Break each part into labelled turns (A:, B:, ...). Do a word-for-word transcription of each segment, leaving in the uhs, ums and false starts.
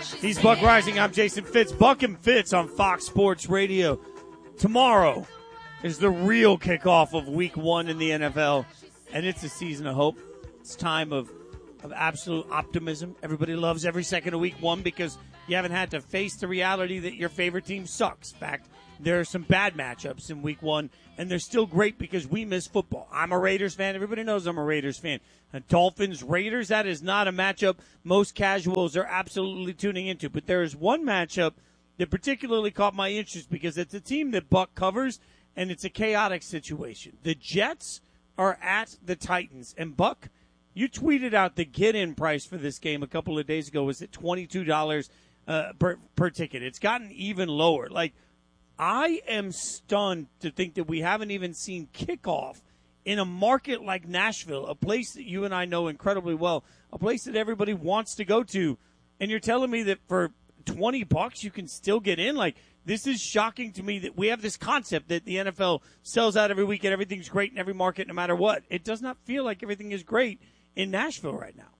A: He's Buck Rising. I'm Jason Fitz. Buck and Fitz on Fox Sports Radio. Tomorrow is the real kickoff of week one in the N F L, and it's a season of hope. It's time of, of absolute optimism. Everybody loves every second of week one because you haven't had to face the reality that your favorite team sucks. In fact, there are some bad matchups in week one, and they're still great because we miss football. I'm a Raiders fan. Everybody knows I'm a Raiders fan. And Dolphins, Raiders, that is not a matchup most casuals are absolutely tuning into. But there is one matchup that particularly caught my interest because it's a team that Buck covers, and it's a chaotic situation. The Jets are at the Titans. And, Buck, you tweeted out the get-in price for this game a couple of days ago. Was it twenty-two dollars uh, per, per ticket? It's gotten even lower. Like, I am stunned to think that we haven't even seen kickoff in a market like Nashville, a place that you and I know incredibly well, a place that everybody wants to go to. And you're telling me that for twenty bucks you can still get in? Like, this is shocking to me that we have this concept that the N F L sells out every week and everything's great in every market no matter what. It does not feel like everything is great in Nashville right now.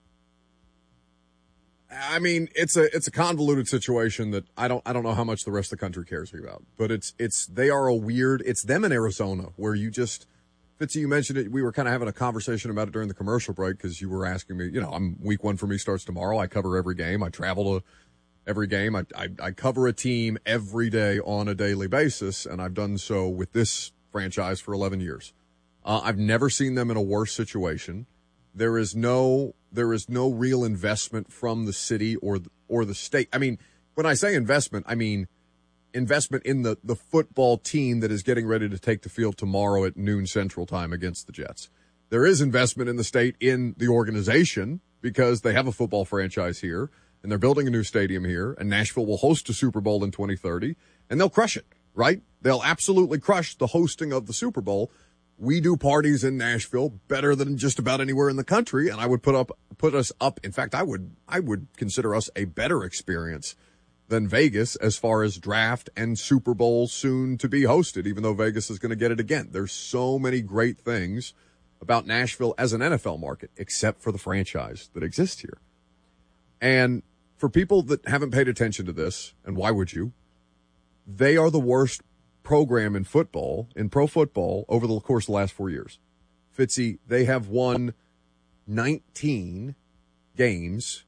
B: I mean, it's a it's a convoluted situation that I don't I don't know how much the rest of the country cares about. But it's it's they are a weird it's them in Arizona where you just Fitzy, you mentioned it. We were kind of having a conversation about it during the commercial break because you were asking me. You know, I'm week one for me starts tomorrow. I cover every game. I travel to every game. I I, I cover a team every day on a daily basis, and I've done so with this franchise for eleven years. Uh, I've never seen them in a worse situation. There is no there is no real investment from the city or the, or the state. I mean, when I say investment, I mean investment in the, the football team that is getting ready to take the field tomorrow at noon Central Time against the Jets. There is investment in the state in the organization because they have a football franchise here and they're building a new stadium here, and Nashville will host a Super Bowl in twenty thirty, and they'll crush it, right? They'll absolutely crush the hosting of the Super Bowl. We do parties in Nashville better than just about anywhere in the country, and I would put up put us up. In fact, I would I would consider us a better experience than Vegas as far as draft and Super Bowl soon to be hosted, even though Vegas is going to get it again. There's so many great things about Nashville as an N F L market, except for the franchise that exists here. And for people that haven't paid attention to this, and why would you? They are the worst program in football, in pro football, over the course of the last four years. Fitzy, they have won nineteen games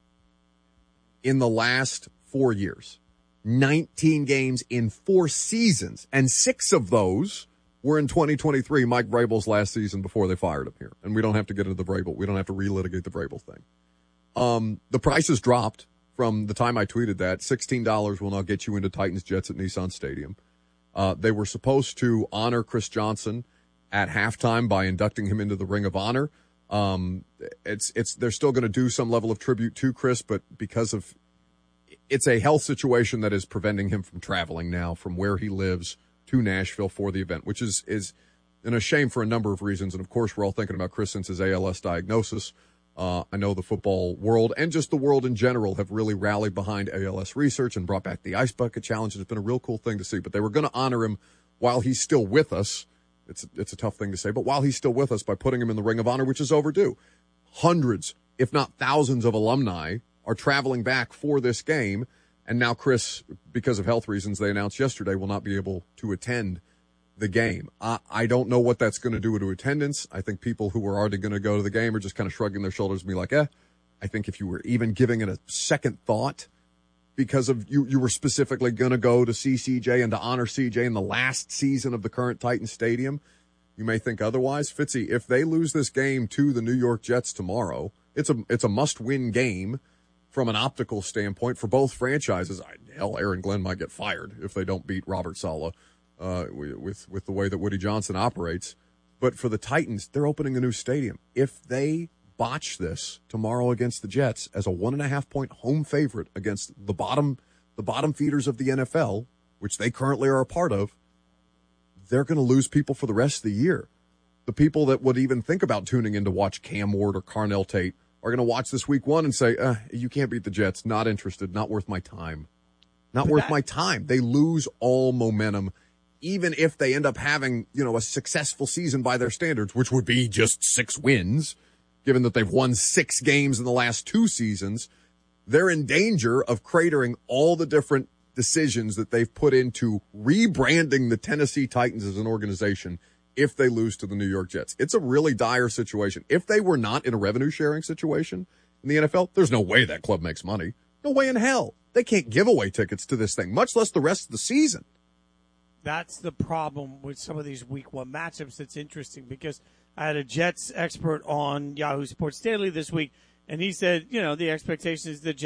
B: in the last four years. nineteen games in four seasons, and six of those were in twenty twenty-three, Mike Vrabel's last season before they fired him here. And we don't have to get into the Vrabel. We don't have to relitigate the Vrabel thing. Um, the price has dropped from the time I tweeted that. sixteen dollars will now get you into Titans Jets at Nissan Stadium. Uh, they were supposed to honor Chris Johnson at halftime by inducting him into the Ring of Honor. Um, it's, it's, they're still going to do some level of tribute to Chris, but because of, it's a health situation that is preventing him from traveling now from where he lives to Nashville for the event, which is, is a shame for a number of reasons. And of course, we're all thinking about Chris since his A L S diagnosis. Uh, I know the football world and just the world in general have really rallied behind A L S research and brought back the Ice Bucket Challenge. It's been a real cool thing to see, but they were going to honor him while he's still with us. It's, it's a tough thing to say, but while he's still with us by putting him in the Ring of Honor, which is overdue. Hundreds, if not thousands of alumni are traveling back for this game. And now Chris, because of health reasons, they announced yesterday, will not be able to attend the game. I, I don't know what that's going to do to attendance. I think people who are already going to go to the game are just kind of shrugging their shoulders and be like, eh. I think if you were even giving it a second thought because of you, you were specifically going to go to see C J and to honor C J in the last season of the current Titan Stadium, you may think otherwise. Fitzy, if they lose this game to the New York Jets tomorrow, it's a, it's a must-win game from an optical standpoint for both franchises. I, hell, Aaron Glenn might get fired if they don't beat Robert Saleh. Uh, with, with the way that Woody Johnson operates. But for the Titans, they're opening a new stadium. If they botch this tomorrow against the Jets as a one and a half point home favorite against the bottom, the bottom feeders of the N F L, which they currently are a part of, they're going to lose people for the rest of the year. The people that would even think about tuning in to watch Cam Ward or Carnell Tate are going to watch this week one and say, uh, you can't beat the Jets. Not interested. Not worth my time. Not worth my time. They lose all momentum. Even if they end up having, you know, a successful season by their standards, which would be just six wins, given that they've won six games in the last two seasons, they're in danger of cratering all the different decisions that they've put into rebranding the Tennessee Titans as an organization if they lose to the New York Jets. It's a really dire situation. If they were not in a revenue sharing situation in the N F L, there's no way that club makes money. No way in hell. They can't give away tickets to this thing, much less the rest of the season.
A: That's the problem with some of these week one matchups. That's interesting because I had a Jets expert on Yahoo Sports Daily this week, and he said, you know, the expectation is the Jets